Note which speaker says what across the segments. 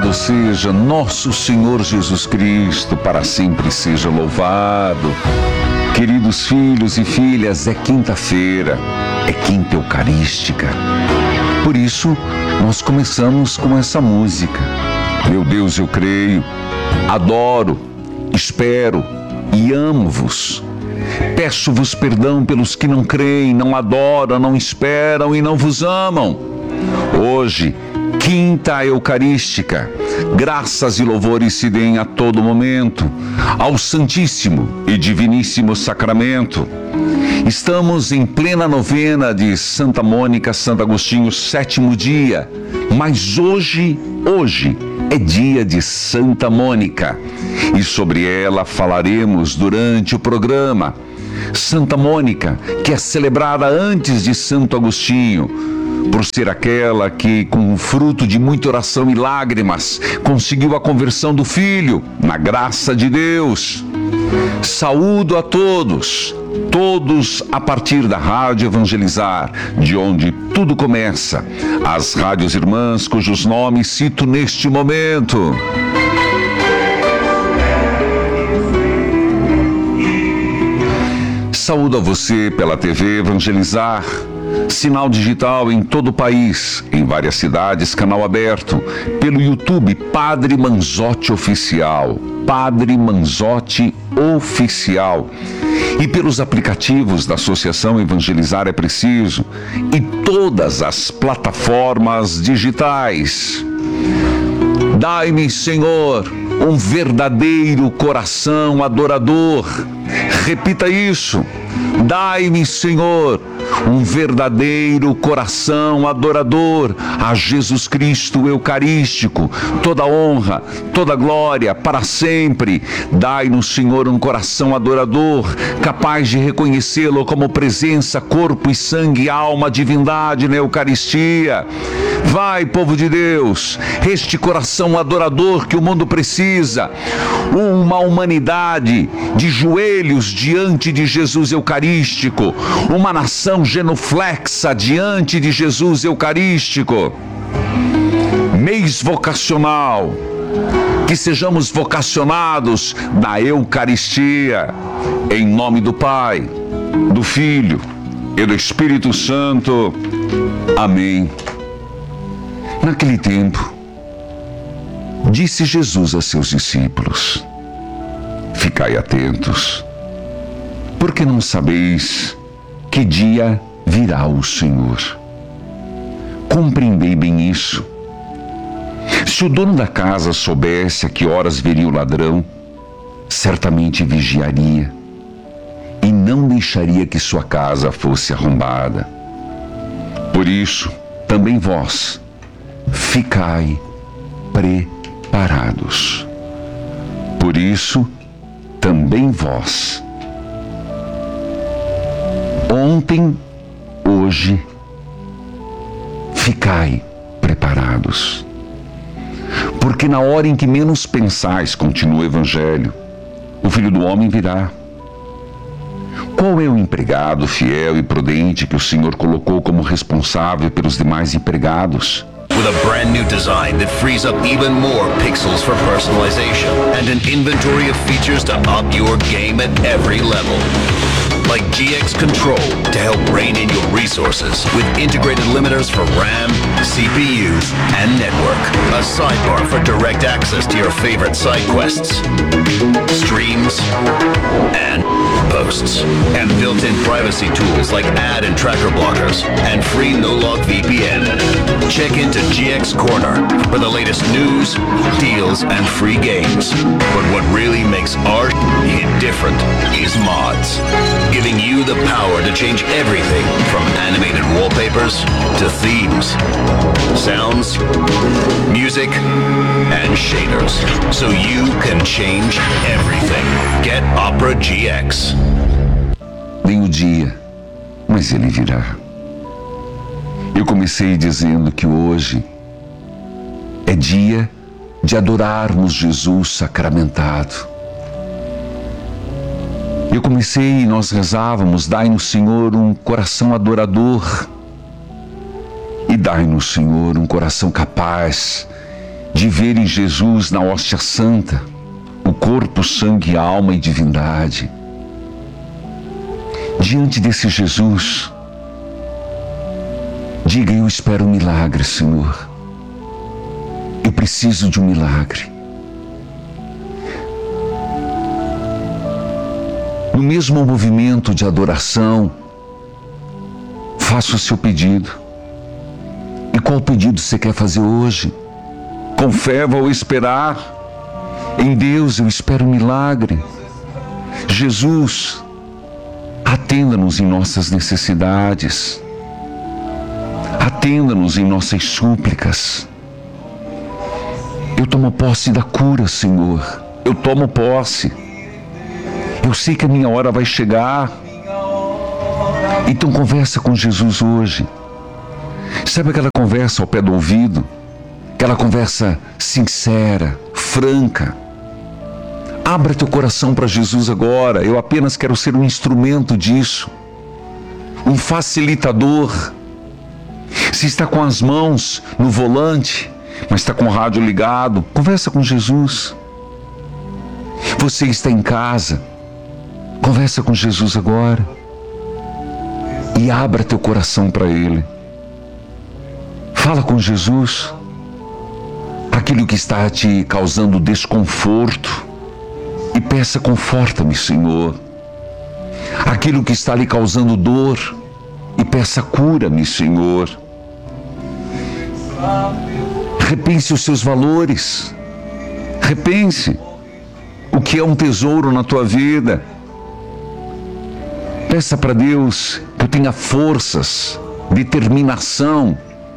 Speaker 1: Louvado seja nosso Senhor Jesus Cristo, para sempre seja louvado. Queridos filhos e filhas, é quinta-feira, é quinta eucarística. Por isso, nós começamos com essa música. Meu Deus, eu creio, adoro, espero e amo-vos. Peço-vos perdão pelos que não creem, não adoram, não esperam e não vos amam. Hoje, quinta eucarística, graças e louvores se deem a todo momento ao Santíssimo e Diviníssimo Sacramento. Estamos em plena novena de Santa Mônica, Santo Agostinho, 7º dia, mas hoje é dia de Santa Mônica e sobre ela falaremos durante o programa. Santa Mônica, que é celebrada antes de Santo Agostinho, por ser aquela que, com o fruto de muita oração e lágrimas, conseguiu a conversão do filho, na graça de Deus. Saúdo a todos a partir da Rádio Evangelizar, de onde tudo começa, as rádios irmãs cujos nomes cito neste momento. Saúdo a você pela TV Evangelizar, sinal digital em todo o país, em várias cidades, canal aberto, pelo YouTube Padre Manzotti Oficial, Padre Manzotti Oficial, e pelos aplicativos da Associação Evangelizar é Preciso e todas as plataformas digitais. Dai-me, Senhor, um verdadeiro coração adorador. Repita isso. Dai-me, Senhor, um verdadeiro coração adorador a Jesus Cristo Eucarístico. Toda honra, toda glória para sempre. Dai-nos, Senhor, um coração adorador, capaz de reconhecê-lo como presença, corpo e sangue, alma, divindade na Eucaristia. Vai, povo de Deus, este coração adorador que o mundo precisa, uma humanidade de joelhos diante de Jesus Eucarístico, uma nação genuflexa diante de Jesus Eucarístico. Mês vocacional, que sejamos vocacionados na Eucaristia, em nome do Pai, do Filho e do Espírito Santo. Amém. Naquele tempo, disse Jesus a seus discípulos: ficai atentos, porque não sabeis que dia virá o Senhor. Compreendei bem isso. Se o dono da casa soubesse a que horas viria o ladrão, certamente vigiaria e não deixaria que sua casa fosse arrombada. Por isso, também vós, ficai preparados. Por isso, também vós. Ontem, hoje, ficai preparados. Porque na hora em que menos pensais, continua o Evangelho, o Filho do Homem virá. Qual é o empregado fiel e prudente que o Senhor colocou como responsável pelos demais empregados?
Speaker 2: With a brand new design that frees up even more pixels for personalization and an inventory of features to up your game at every level. Like GX Control to help rein in your resources with integrated limiters for RAM, CPU, and network. A sidebar for direct access to your favorite side quests, streams, and posts. And built-in privacy tools like ad and tracker blockers and free no-log VPN. Check into GX Corner for the latest news, deals, and free games. But what really makes our hit different is mods, giving you the power to change everything from animated wallpapers to themes, sounds, music, and shaders, so you can change everything. Get Opera GX.
Speaker 1: Vem o dia, mas ele virá. Eu comecei dizendo que hoje é dia de adorarmos Jesus sacramentado. Eu comecei e nós rezávamos: dai-nos, Senhor, um coração adorador. E dai-nos, Senhor, um coração capaz de ver em Jesus, na hóstia santa, o corpo, sangue, alma e divindade. Diante desse Jesus, diga: eu espero um milagre, Senhor. Eu preciso de um milagre. No mesmo movimento de adoração, faça o seu pedido. E qual pedido você quer fazer hoje? Com fé vou esperar. Em Deus eu espero um milagre. Jesus, atenda-nos em nossas necessidades. Atenda-nos em nossas súplicas. Eu tomo posse da cura, Senhor. Eu tomo posse. Eu sei que a minha hora vai chegar. Então conversa com Jesus hoje. Sabe aquela conversa ao pé do ouvido? Aquela conversa sincera, franca. Abra teu coração para Jesus agora. Eu apenas quero ser um instrumento disso. Um facilitador. Se está com as mãos no volante, mas está com o rádio ligado, conversa com Jesus. Você está em casa, conversa com Jesus agora. E abra teu coração para Ele. Fala com Jesus. Aquilo que está te causando desconforto, e peça: conforta-me, Senhor. Aquilo que está lhe causando dor, e peça: cura-me, Senhor. Repense os seus valores. Repense o que é um tesouro na tua vida. Peça para Deus que eu tenha forças, determinação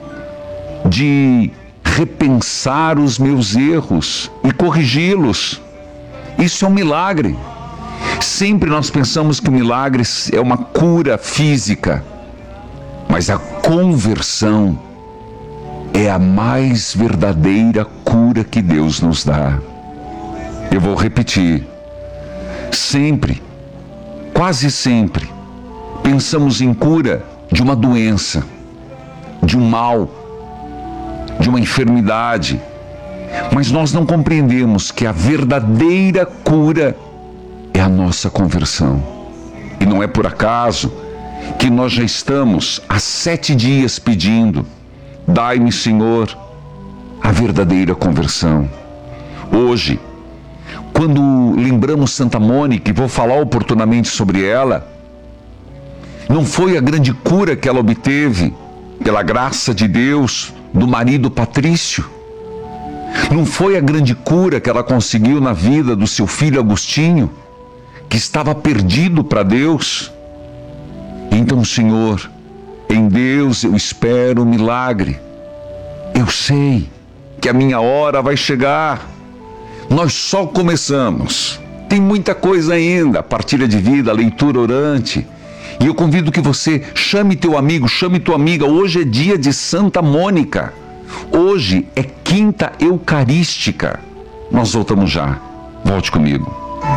Speaker 1: de repensar os meus erros e corrigi-los. Isso é um milagre. Sempre nós pensamos que o milagre é uma cura física, mas a conversão é a mais verdadeira cura que Deus nos dá. Eu vou repetir. Sempre, quase sempre, pensamos em cura de uma doença, de um mal, de uma enfermidade, mas nós não compreendemos que a verdadeira cura é a nossa conversão. E não é por acaso que nós já estamos há 7 dias pedindo: dai-me, Senhor, a verdadeira conversão. Hoje, quando lembramos Santa Mônica, e vou falar oportunamente sobre ela, não foi a grande cura que ela obteve, pela graça de Deus, do marido Patrício. Não foi a grande cura que ela conseguiu na vida do seu filho Agostinho, que estava perdido para Deus. Então, Senhor, em Deus eu espero um milagre. Eu sei que a minha hora vai chegar. Nós só começamos. Tem muita coisa ainda, partilha de vida, leitura orante. E eu convido que você chame teu amigo, chame tua amiga. Hoje é dia de Santa Mônica. Hoje é quinta eucarística. Nós voltamos já. Volte comigo.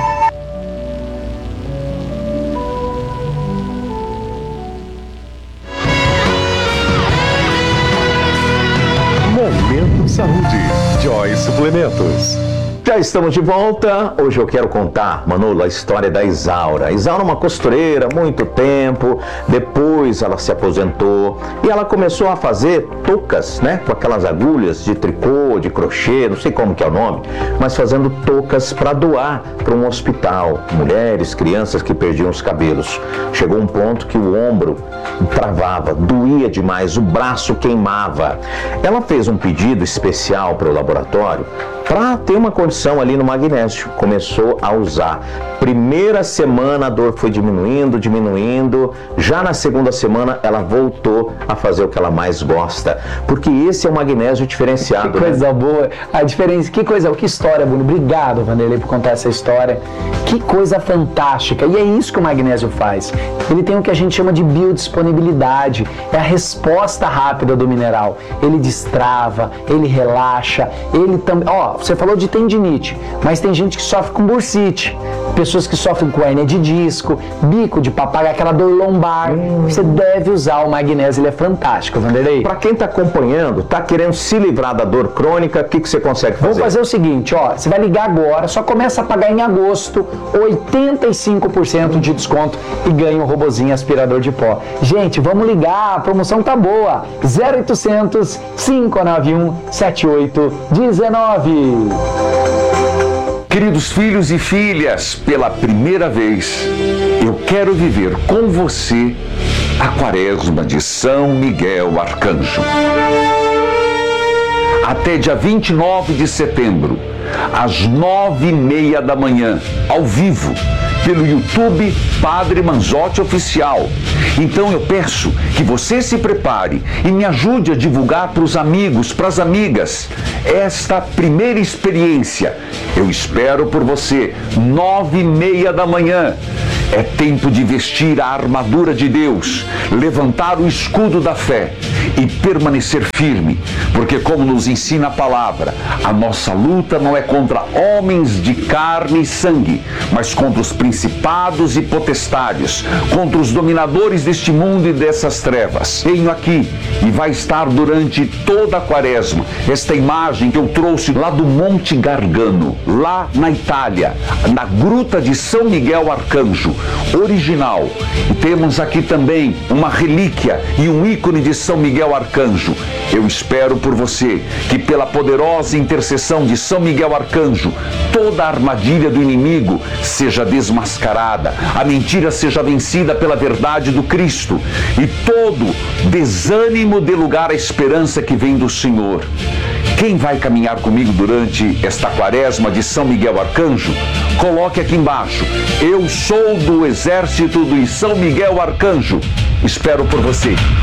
Speaker 3: Momento Saúde. Joy Suplementos. Já estamos de volta. Hoje eu quero contar, Manolo, a história da Isaura. A Isaura é uma costureira há muito tempo. Depois ela se aposentou e ela começou a fazer toucas, né? Com aquelas agulhas de tricô, de crochê, não sei como que é o nome, mas fazendo toucas para doar para um hospital. Mulheres, crianças que perdiam os cabelos. Chegou um ponto que o ombro travava, doía demais, o braço queimava. Ela fez um pedido especial para o laboratório para ter uma condição ali no magnésio. Começou a usar. Primeira semana a dor foi diminuindo. Já na segunda semana ela voltou a fazer o que ela mais gosta. Porque esse é o magnésio diferenciado.
Speaker 4: Que coisa boa. A diferença, que história bonita. Obrigado, Vanderlei, por contar essa história. Que coisa fantástica. E é isso que o magnésio faz. Ele tem o que a gente chama de biodisponibilidade. É a resposta rápida do mineral. Ele destrava, ele relaxa, ele também... você falou de tendinite, mas tem gente que sofre com bursite, pessoas que sofrem com hérnia de disco, bico de papagaio, aquela dor lombar. Você deve usar o magnésio, ele é fantástico, Vanderlei.
Speaker 3: Para quem está acompanhando, está querendo se livrar da dor crônica, o que você consegue fazer?
Speaker 4: Vamos fazer o seguinte, ó, você vai ligar agora, só começa a pagar em agosto, 85% de desconto e ganha um robozinho aspirador de pó. Gente, vamos ligar, a promoção tá boa. 0800 591 7819.
Speaker 1: Queridos filhos e filhas, pela primeira vez, eu quero viver com você a Quaresma de São Miguel Arcanjo. Até dia 29 de setembro, às 9h30 da manhã, ao vivo, pelo YouTube Padre Manzotti Oficial. Então eu peço que você se prepare e me ajude a divulgar para os amigos, para as amigas, esta primeira experiência. Eu espero por você, 9h30 da manhã. É tempo de vestir a armadura de Deus, levantar o escudo da fé e permanecer firme, porque como nos ensina a palavra, a nossa luta não é contra homens de carne e sangue, mas contra os principados e potestades, contra os dominadores deste mundo e dessas trevas. Tenho aqui, e vai estar durante toda a Quaresma, esta imagem que eu trouxe lá do Monte Gargano, lá na Itália, na Gruta de São Miguel Arcanjo, original. E temos aqui também uma relíquia e um ícone de São Miguel Arcanjo. Eu espero por você que pela poderosa intercessão de São Miguel Arcanjo, toda a armadilha do inimigo seja desmascarada, a mentira seja vencida pela verdade do Cristo e todo desânimo dê lugar à esperança que vem do Senhor. Quem vai caminhar comigo durante esta Quaresma de São Miguel Arcanjo? Coloque aqui embaixo. Eu sou do exército de São Miguel Arcanjo. Espero por você.